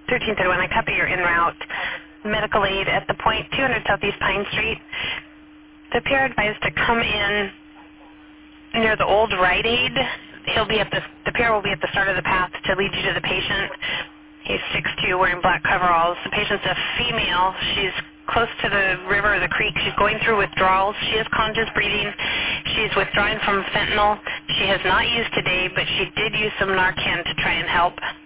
1331. I copy your en route. Medical aid at the point, 200 Southeast Pine Street. The peer advised to come in near the old Rite Aid. He'll be at the peer will be at the start of the path to lead you to the patient. He's 6'2", wearing black coveralls. The patient's a female. She's close to the river or the creek. She's going through withdrawals. She has conscious breathing. She's withdrawing from fentanyl. She has not used today, but she did use some Narcan to try and help.